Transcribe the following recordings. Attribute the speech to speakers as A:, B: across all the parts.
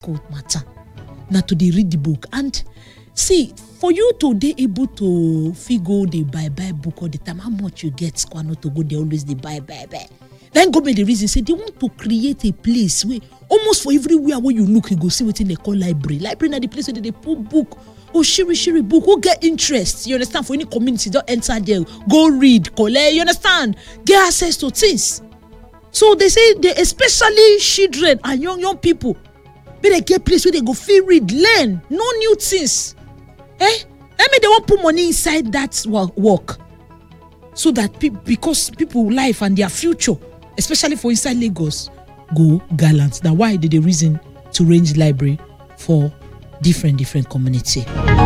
A: matter. Now to dey read the book. And see, for you to be able to figure the buy book all the time, how much you get squano to go, they always they buy. Then government the reason say they want to create a place where almost for everywhere where you look, you go see what they call library. Library na the place where they put book. Oh, shiri book. Who get interest? You understand? For any community, don't enter there. Go read, collect. You understand? Get access to things. So they say they especially children and young people, but they get place where they go feel read, learn, no new things. I mean they want put money inside that work, so that because people life and their future, especially for inside Lagos, go gallant. Now why did they reason to range library for different community?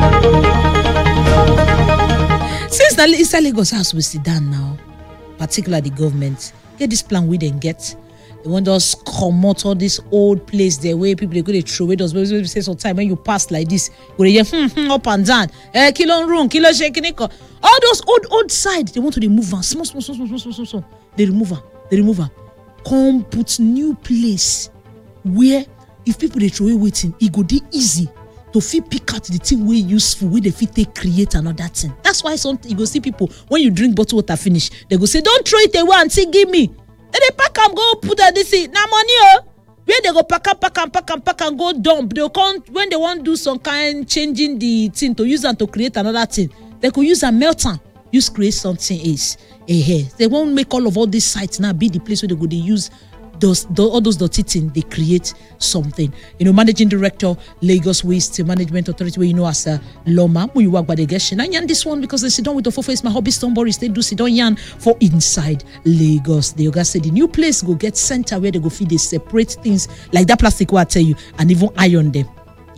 A: Since the inside Lagos house we sit down now, particularly the government get this plan we then get. They want us come out all this old place there where people they go to throw away those. We say sometimes when you pass like this, go hear up and down, kilo room, kilo shaking. All those old side they want to remove them. Small. They remove them. Come put new place where if people they throw away waiting, it go be easy to fit pick out the thing way useful, where they fit take create another thing. That's why you go see people when you drink bottled water finish, they go say don't throw it away and say give me. Then they pack and go put that this in. Now money where they go pack and go dump. They can't when they want to do some kind changing the thing to use and to create another thing. They could use a melter, use create something else. They won't make all these sites now be the place where they go they use all those dirty things, they create something. Managing Director, Lagos Waste Management Authority, where you know as Loma, who you work by the gestion. I yan this one because they sit down with the Ofofo is my hobby, Stoneboris. They do sit down yan for inside Lagos. They guys say the new place go get center where they go feed, they separate things like that plastic what I tell you, and even iron them,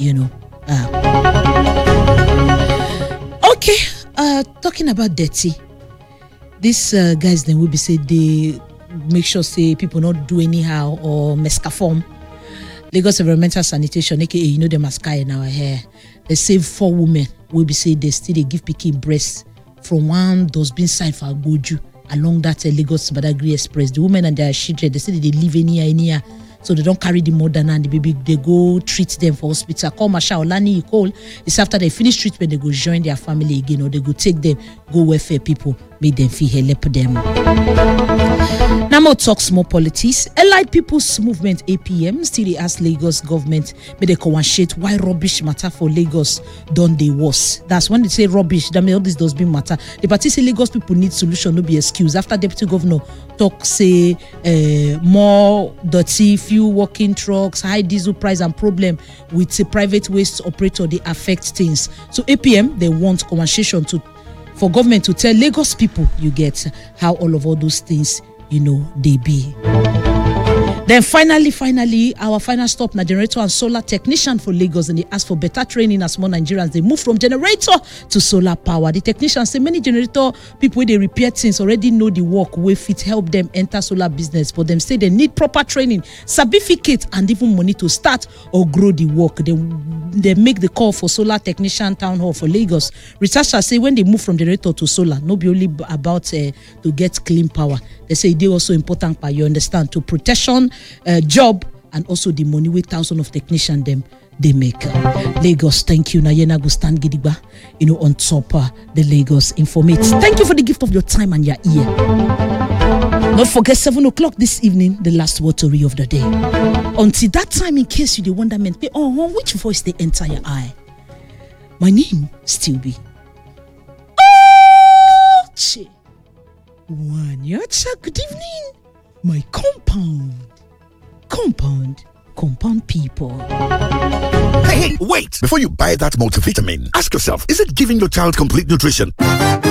A: Okay, talking about dirty. These guys then will be say they make sure say people not do anyhow or mescaform. Lagos Environmental Sanitation, aka the mascara in our hair. They save 4 women. Will be say they still they give pikin breast from one dustbin side for Agoju along that Lagos Badagry Express. The women and their children, they say they live anywhere. So they don't carry the mother and the baby. They go treat them for hospital. Call Masha Olani, you call. It's after they finish treatment, they go join their family again, or they go take them, go welfare people, make them feel help them. Now more talks, more politics. Allied People's Movement APM still they ask Lagos government may they concentrate why rubbish matter for Lagos don't they worse. That's when they say rubbish, that means all this does be matter. The party say Lagos people need solution, no be excuse. After Deputy Governor talk say more dirty, few walking trucks, high diesel price and problem with the private waste operator, they affect things. So APM they want conversation for government to tell Lagos people you get how all those things they be. Then finally, our final stop na generator and solar technician for Lagos, and they ask for better training as more Nigerians. They move from generator to solar power. The technicians say many generator people they repair things already know the work wey fit help them enter solar business, but them say they need proper training, certificate, and even money to start or grow the work. They make the call for solar technician town hall for Lagos. Researchers say when they move from generator to solar, no be only about to get clean power. They say they also important, but you understand, to protection, job, and also the money with thousands of technicians them they make. Lagos, thank you. Nayena go stand gidigba, on top the Lagos Informate. Thank you for the gift of your time and your ear. Don't forget 7 o'clock this evening, the last watery of the day. Until that time, in case you the wonderment, which voice they enter your eye? My name still be Oche Wanyacha. Good evening, my compound people.
B: Hey, wait! Before you buy that multivitamin, ask yourself, is it giving your child complete nutrition?